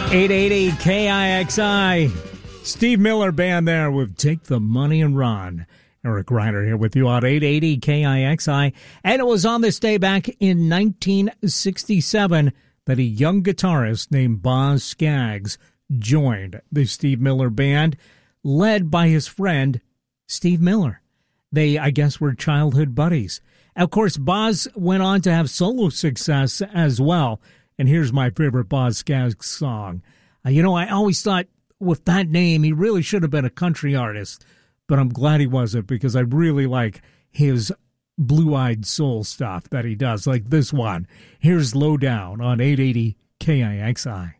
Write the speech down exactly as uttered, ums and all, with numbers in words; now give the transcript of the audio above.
eight eighty K I X I. Steve Miller Band there with Take the Money and Run. Eric Reiner here with you on eight eighty K I X I. And it was on this day back in nineteen sixty-seven that a young guitarist named Boz Scaggs joined the Steve Miller Band, led by his friend Steve Miller. They, I guess, were childhood buddies. Of course, Boz went on to have solo success as well. And here's my favorite Boz Scaggs song. Uh, you know, I always thought with that name, he really should have been a country artist. But I'm glad he wasn't, because I really like his blue-eyed soul stuff that he does, like this one. Here's Low Down on eight eighty K I X I.